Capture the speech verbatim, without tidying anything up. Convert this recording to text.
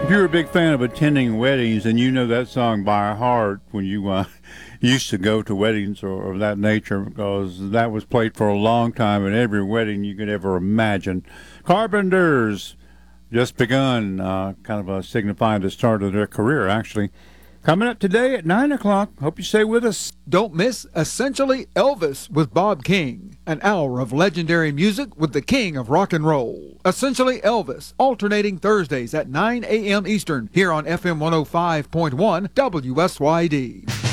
If you're a big fan of attending weddings and you know that song by heart when you uh, used to go to weddings or of that nature, because that was played for a long time at every wedding you could ever imagine. Carpenters, just begun, uh, kind of uh, signifying the start of their career, actually. Coming up today at nine o'clock. Hope you stay with us. Don't miss Essentially Elvis with Bob King. An hour of legendary music with the king of rock and roll. Essentially Elvis, alternating Thursdays at nine a.m. Eastern here on F M one oh five point one W S Y D.